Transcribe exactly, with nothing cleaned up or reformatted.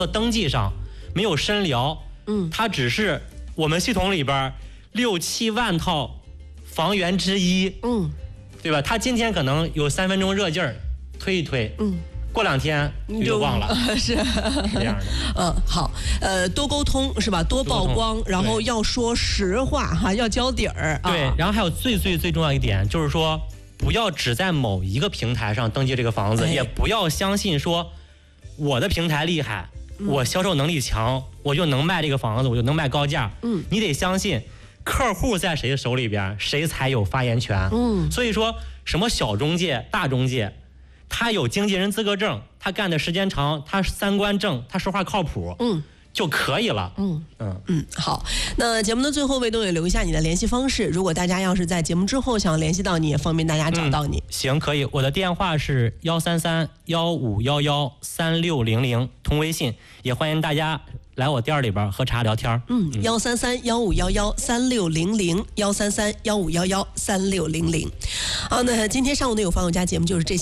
登记上，没有深聊， 嗯， 它只是我们系统里边六七万套房源之一， 嗯， 对吧？它今天可能有三分钟热劲儿，推一推， 嗯。 过两天你就忘了， 是这样的。 嗯，好，呃，多沟通是吧？多曝光，然后要说实话哈，要交底儿。 对， 啊、 然后还有最最最重要一点就是说，不要只在某一个平台上登记这个房子， 哎、 也不要相信说我的平台厉害，嗯、我销售能力强，我就能卖这个房子，我就能卖高价。 嗯， 你得相信客户在谁手里边，谁才有发言权。 嗯， 所以说什么小中介、大中介。他有经纪人资格证，他干的时间长，他三观正，他说话靠谱， 嗯， 就可以了。 嗯嗯嗯，好。那节目的最后，魏东也留一下你的联系方式，如果大家要是在节目之后想联系到你，也方便大家找到你。 嗯、行，可以。我的电话是幺三三幺五幺幺三六零零，同微信，也欢迎大家来我店里边喝茶聊天。 嗯，幺三三幺五幺幺三六零零，幺三三幺五幺幺三六零零。好，那今天上午的有房有家节目就是这些。